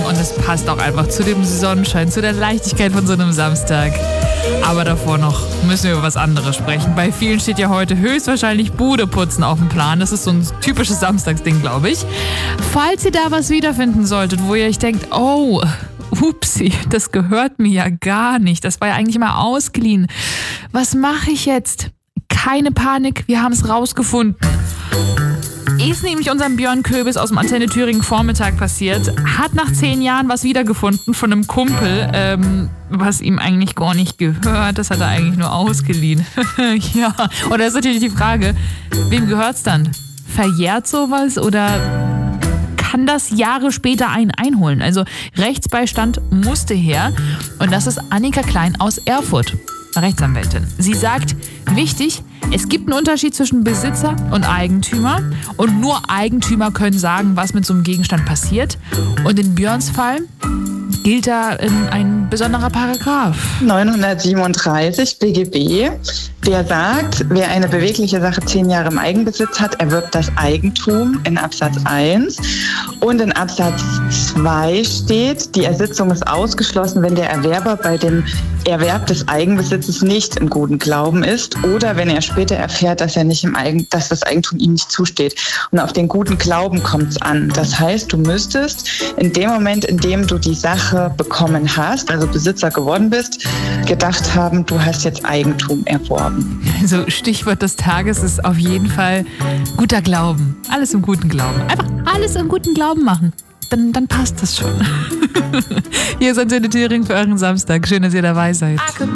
und es passt auch einfach zu dem Sonnenschein, zu der Leichtigkeit von so einem Samstag. Aber davor noch müssen wir über was anderes sprechen. Bei vielen steht ja heute höchstwahrscheinlich Budeputzen auf dem Plan. Das ist so ein typisches Samstagsding, glaube ich. Falls ihr da was wiederfinden solltet, wo ihr euch denkt, oh, upsi, das gehört mir ja gar nicht. Das war ja eigentlich mal ausgeliehen. Was mache ich jetzt? Keine Panik, wir haben es rausgefunden. Ist nämlich unserem Björn Köbis aus dem Antenne Thüringen Vormittag passiert. Hat nach 10 Jahren was wiedergefunden von einem Kumpel, was ihm eigentlich gar nicht gehört. Das hat er eigentlich nur ausgeliehen. Ja, und da ist natürlich die Frage, wem gehört's dann? Verjährt sowas oder kann das Jahre später einen einholen? Also Rechtsbeistand musste her. Und das ist Annika Klein aus Erfurt, Rechtsanwältin. Sie sagt, wichtig, es gibt einen Unterschied zwischen Besitzer und Eigentümer und nur Eigentümer können sagen, was mit so einem Gegenstand passiert. Und in Björns Fall gilt da ein besonderer Paragraph. 937 BGB, der sagt, wer eine bewegliche Sache 10 Jahre im Eigenbesitz hat, erwirbt das Eigentum in Absatz 1. Und in Absatz 2 steht, die Ersitzung ist ausgeschlossen, wenn der Erwerber bei dem Erwerb des Eigenbesitzes nicht im guten Glauben ist oder wenn er später erfährt, dass dass das Eigentum ihm nicht zusteht. Und auf den guten Glauben kommt es an. Das heißt, du müsstest in dem Moment, in dem du die Sache bekommen hast, also Besitzer geworden bist, gedacht haben, du hast jetzt Eigentum erworben. Also Stichwort des Tages ist auf jeden Fall guter Glauben. Alles im guten Glauben. Einfach alles im guten Glauben machen. Dann passt das schon. Hier ist Antenne Thüringen für euren Samstag. Schön, dass ihr dabei seid.